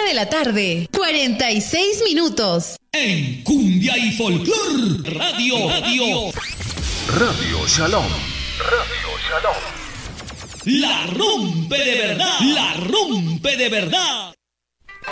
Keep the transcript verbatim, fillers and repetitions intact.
de la tarde, cuarenta y seis minutos. En Cumbia y Folclor Radio, Radio. Radio Shalom. Radio Shalom. La rompe de verdad. La rompe de verdad.